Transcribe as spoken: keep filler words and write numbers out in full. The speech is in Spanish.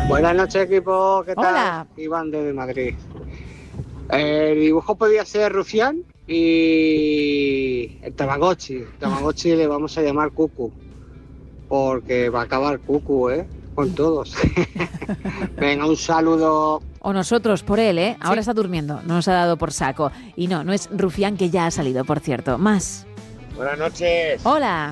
Buenas noches, equipo. ¿Qué tal? Hola. Iván desde Madrid. El dibujo podía ser Rufián y el Tamagotchi. El Tamagotchi le vamos a llamar Cucu, porque va a acabar Cucu, ¿eh? Con todos. Venga, un saludo. O nosotros por él, ¿eh? Ahora sí. Está durmiendo, no nos ha dado por saco. Y no, no es Rufián, que ya ha salido, por cierto. Más. Buenas noches. Hola.